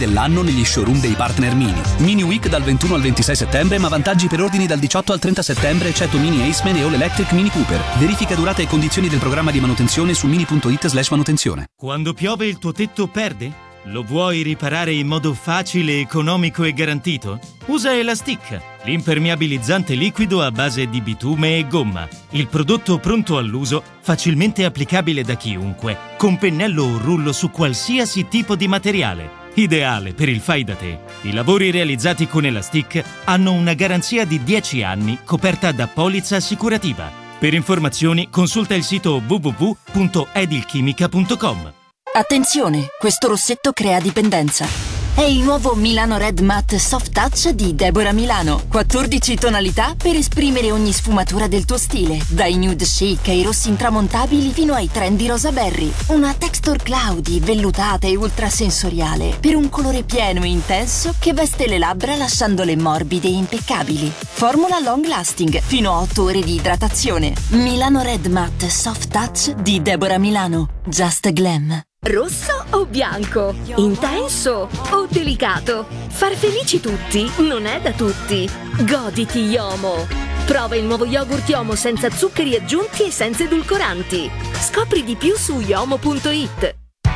dell'anno negli showroom dei partner Mini. Mini Week dal 21 al 26 settembre, ma vantaggi per ordini dal 18 al 30 settembre, eccetto Mini Aceman e All Electric Mini Cooper. Verifica durata e condizioni del programma di manutenzione su mini.it/manutenzione. Quando piove il tuo tetto perde? Lo vuoi riparare in modo facile, economico e garantito? Usa Elastic, l'impermeabilizzante liquido a base di bitume e gomma. Il prodotto pronto all'uso, facilmente applicabile da chiunque, con pennello o rullo su qualsiasi tipo di materiale. Ideale per il fai da te. I lavori realizzati con Elastic hanno una garanzia di 10 anni coperta da polizza assicurativa. Per informazioni consulta il sito www.edilchimica.com. Attenzione, questo rossetto crea dipendenza. È il nuovo Milano Red Matte Soft Touch di Deborah Milano. 14 tonalità per esprimere ogni sfumatura del tuo stile, dai nude chic ai rossi intramontabili fino ai trendy rosa berry. Una texture cloudy, vellutata e ultrasensoriale per un colore pieno e intenso che veste le labbra lasciandole morbide e impeccabili. Formula long lasting, fino a 8 ore di idratazione. Milano Red Matte Soft Touch di Deborah Milano. Just Glam. Rosso o bianco? Intenso o delicato? Far felici tutti non è da tutti. Goditi Yomo. Prova il nuovo yogurt Yomo senza zuccheri aggiunti e senza edulcoranti. Scopri di più su yomo.it.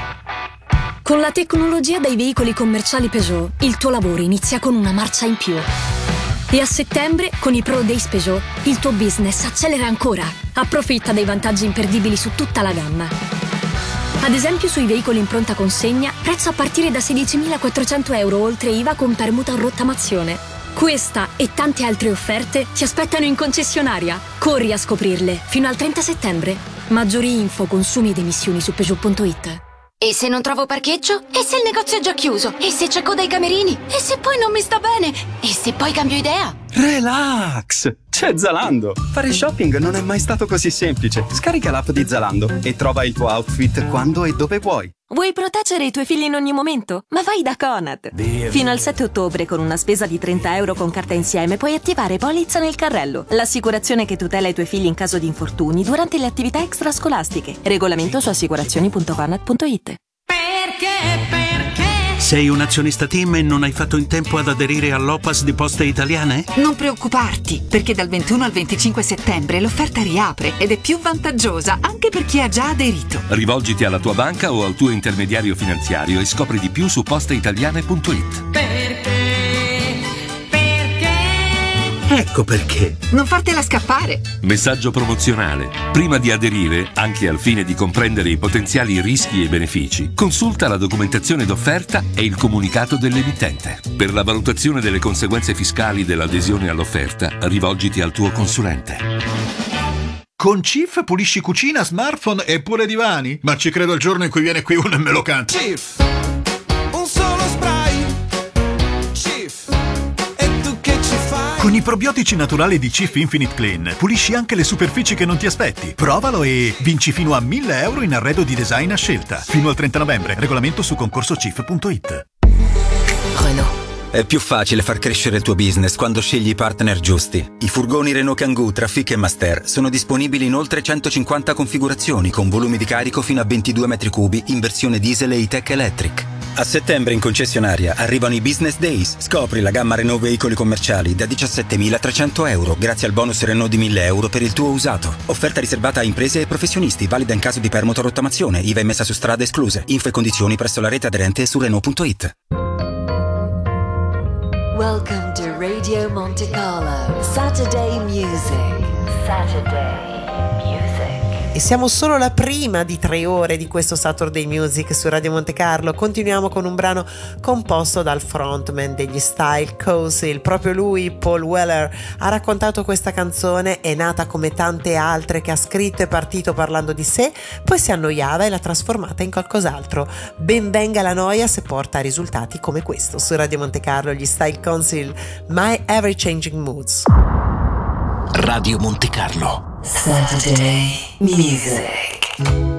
Con la tecnologia dei veicoli commerciali Peugeot, il tuo lavoro inizia con una marcia in più. E a settembre, con i Pro Days Peugeot, il tuo business accelera ancora. Approfitta dei vantaggi imperdibili su tutta la gamma. Ad esempio sui veicoli in pronta consegna, prezzo a partire da 16.400 euro oltre IVA con permuta o rottamazione. Questa e tante altre offerte ti aspettano in concessionaria. Corri a scoprirle fino al 30 settembre. Maggiori info, consumi ed emissioni su Peugeot.it. E se non trovo parcheggio? E se il negozio è già chiuso? E se c'è coda ai camerini? E se poi non mi sta bene? E se poi cambio idea? Relax! C'è Zalando! Fare shopping non è mai stato così semplice. Scarica l'app di Zalando e trova il tuo outfit quando e dove vuoi. Vuoi proteggere i tuoi figli in ogni momento? Ma vai da Conad! Fino al 7 ottobre, con una spesa di 30 euro con carta insieme, puoi attivare Polizza nel carrello, l'assicurazione che tutela i tuoi figli in caso di infortuni durante le attività extrascolastiche. Regolamento su assicurazioni.conad.it. Perché? Sei un azionista TIM e non hai fatto in tempo ad aderire all'OPAS di Poste Italiane? Non preoccuparti, perché dal 21 al 25 settembre l'offerta riapre ed è più vantaggiosa anche per chi ha già aderito. Rivolgiti alla tua banca o al tuo intermediario finanziario e scopri di più su posteitaliane.it. Ecco perché. Non fartela scappare. Messaggio promozionale. Prima di aderire, anche al fine di comprendere i potenziali rischi e benefici, consulta la documentazione d'offerta e il comunicato dell'emittente. Per la valutazione delle conseguenze fiscali dell'adesione all'offerta, rivolgiti al tuo consulente. Con Cif pulisci cucina, smartphone e pure divani? Ma ci credo il giorno in cui viene qui uno e me lo canta. Cif, un solo spray. Cif, e tu che ci fai? Con i probiotici naturali di Cif Infinite Clean pulisci anche le superfici che non ti aspetti. Provalo e vinci fino a 1.000 euro in arredo di design a scelta. Fino al 30 novembre. Regolamento su concorsocif.it. Renault. È più facile far crescere il tuo business quando scegli i partner giusti. I furgoni Renault Kangoo, Trafic e Master sono disponibili in oltre 150 configurazioni con volumi di carico fino a 22 metri cubi in versione diesel e E-Tech Electric. A settembre in concessionaria arrivano i Business Days. Scopri la gamma Renault veicoli commerciali da 17.300 euro grazie al bonus Renault di 1.000 euro per il tuo usato. Offerta riservata a imprese e professionisti, valida in caso di permuta o rottamazione, IVA emessa su strade escluse. Info e condizioni presso la rete aderente e su Renault.it. Welcome to Radio Monte Carlo, Saturday Music. Saturday Music. E siamo solo alla prima di 3 ore di questo Saturday Music su Radio Monte Carlo. Continuiamo con un brano composto dal frontman degli Style Council. Proprio lui, Paul Weller, ha raccontato questa canzone. È nata come tante altre che ha scritto e partito parlando di sé, poi si annoiava e l'ha trasformata in qualcos'altro. Ben venga la noia se porta a risultati come questo. Su Radio Monte Carlo, gli Style Council, My Ever Changing Moods. Radio Monte Carlo. Saturday Music.